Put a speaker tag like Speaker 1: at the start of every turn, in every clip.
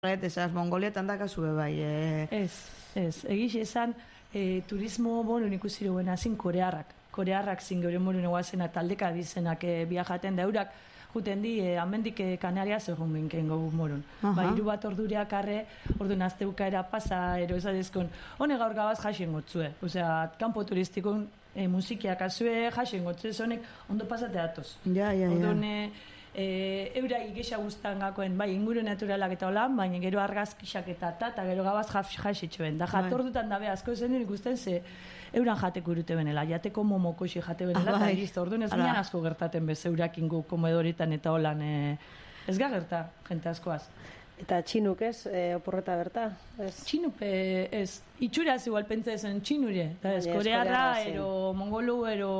Speaker 1: Esaz, Mongolietan dakazue bai.
Speaker 2: Ez, egiz esan, turismo bonun ikusi duen azin Korearrak zin gure morun eguazena taldeka dizenak biajaten da eurak, juten di, amendik Kanariaz egun binken gogu morun. Ba, 3 bat ordureak arre, ordu nazteuka era pasa, ero esadezkon, hone gaur gabaz jasen gotzue. Osea, kanpo turistikon musikiak azue, jasen gotzue, zonek ondo pasate datoz.
Speaker 1: Ja.
Speaker 2: Orduan, eura igesa guztan gakoen, bai, inguru naturalak eta holan, baina gero argazkixak eta gero gabaz jasitxoen. Da jatordutan dabe asko zen duen ikusten ze euran jateko urute benela, jateko momokoxi jate benela, eta listo, orduan ez ginen asko gertaten bez eurak ingu komedoritan eta holan, ez ga gerta, jente askoaz.
Speaker 3: Eta txinuk ez, oporreta berta?
Speaker 2: Txinuk ez, itxuraz igual pentsa ezen txinure, ez korearra, ero mongolu, ero...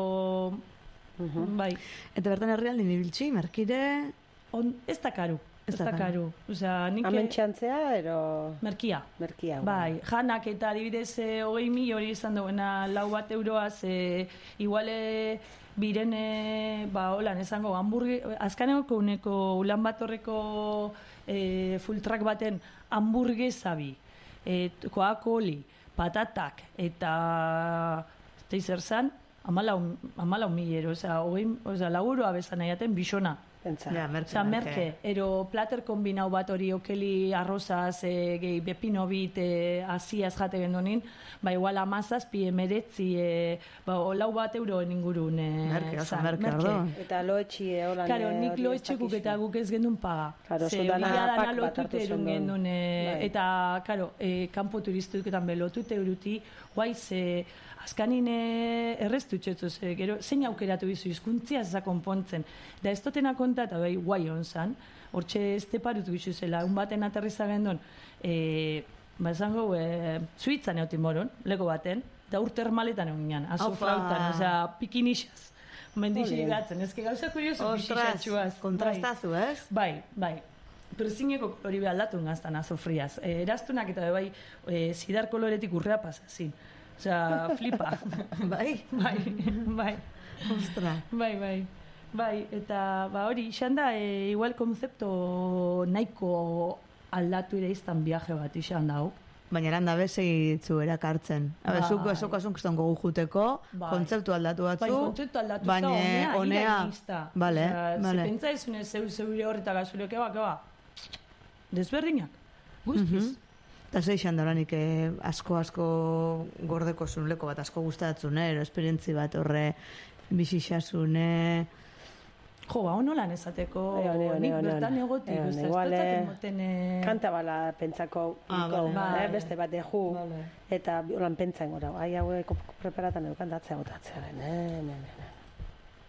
Speaker 2: Bai.
Speaker 1: Eta bertan herrialdin ibiltzi, merkire...
Speaker 2: Ez da karu. Osea,
Speaker 3: Hemen txantzea, ero...
Speaker 2: Merkia.
Speaker 3: Bai,
Speaker 2: janak eta adibidez 20.000 hori izan duena 4 bat euroaz, iguale birene, holan, esango, azkaneko uneko Ulan Batorreko full track baten hamburguesabi, koakoli, patatak, eta zer zan, 14.000 osea, laguroa bezan nahiaten bisona. Merke. Ero plater kombinau bat hori okeli arrozaz, gehi bepino bit, aziaz jate gendonin, ba igual 17, 19, 4 bat euroen ingurun.
Speaker 1: Merke.
Speaker 3: Eta loetxi holan...
Speaker 2: Karo, nik loetxekuk eta guk ez gendun paga. Ze dana lotute erun gendun. Eta, karo, kanpo turistuketan belotute eruti, guaiz, azkanin erreztu txetzuz, gero, zein aukeratu bizu izkuntzia ez konpontzen. Da ez dotena konta, eta bai, guai hon zan, hortxe esteparut gizu zela, baten aterriza gendon, esango, Suitzan eutin moron, lego baten, da termaletan egun gian, azufrautan, osea, pikinixaz. Mendixi gatzen, ezke gauza kurioso pixixatxuaz.
Speaker 1: Kontrastazu, ez?
Speaker 2: Bai. Perzineko kolori behaldatu gaztan azufriaz. Eraztunak eta bai, zidar koloretik urrea pasazin. Osea, flipa. Bai.
Speaker 1: Ostra.
Speaker 2: Bai, eta hori, izan da, igual konzepto nahiko aldatu ere izan viaje bat izan da,
Speaker 1: Baina eranda bezegitzu erakartzen. Zuk esokazun kiston gogu juteko, kontzeptu aldatu batzu.
Speaker 2: Bai, kontzeptu aldatu eta honea.
Speaker 1: Bale.
Speaker 2: Ze pentsa ezune zeure horreta gazureke keba. Desberdinak. Guztiz.
Speaker 1: Eta ze izan da oranik asko gordeko zunleko bat, asko gustatzune, esperientzi bat horre bisixasune...
Speaker 2: Jo, honolan ezateko, nik bertan egotik,
Speaker 3: kanta bala pentsako, beste bat deju, eta holan pentsa ingora, hauek preparatan eukan datzea gotatzea,